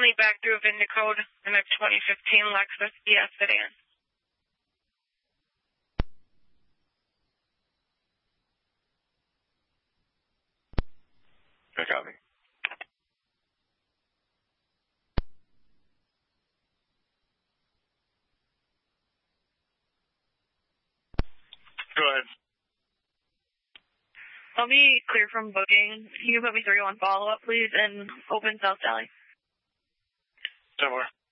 me back through VIN code in a 2015 Lexus ES sedan. I copy. Go ahead. I'll be clear from booking. Can you put me through on follow-up, please, and open South Sally? Somewhere.